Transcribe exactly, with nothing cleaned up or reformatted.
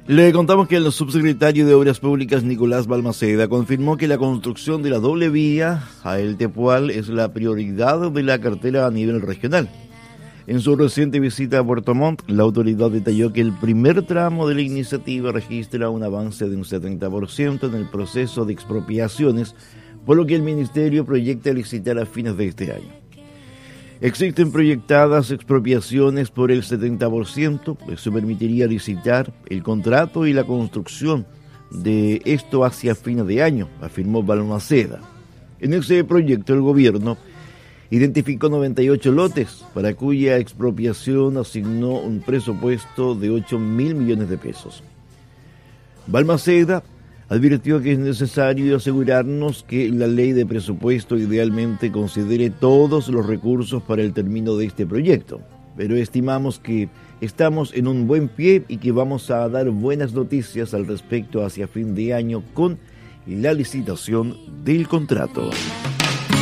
Le contamos que el subsecretario de Obras Públicas, Nicolás Balmaceda, confirmó que la construcción de la doble vía a El Tepual es la prioridad de la cartera a nivel regional. En su reciente visita a Puerto Montt, la autoridad detalló que el primer tramo de la iniciativa registra un avance de un setenta por ciento en el proceso de expropiaciones, por lo que el Ministerio proyecta licitar a fines de este año. Existen proyectadas expropiaciones por el setenta por ciento, eso permitiría licitar el contrato y la construcción de esto hacia fines de año, afirmó Balmaceda. En ese proyecto el gobierno identificó noventa y ocho lotes, para cuya expropiación asignó un presupuesto de ocho mil millones de pesos. Balmaceda advirtió que es necesario asegurarnos que la ley de presupuesto idealmente considere todos los recursos para el término de este proyecto, pero estimamos que estamos en un buen pie y que vamos a dar buenas noticias al respecto hacia fin de año con la licitación del contrato.